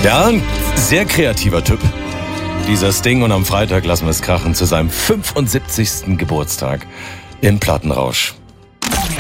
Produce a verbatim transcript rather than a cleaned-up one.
Ja, ein sehr kreativer Typ. Dieser Sting, und am Freitag lassen wir es krachen zu seinem fünfundsiebzigsten Geburtstag im Plattenrausch.